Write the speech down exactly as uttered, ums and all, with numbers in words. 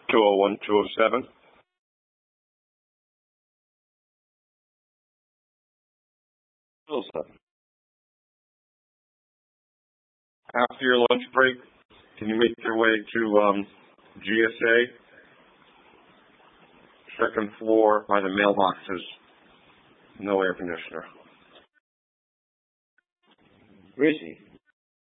two oh one, two oh seven. two oh seven. After your lunch break, can you make your way to um, G S A? Second floor by the mailboxes. No air conditioner. Where is he?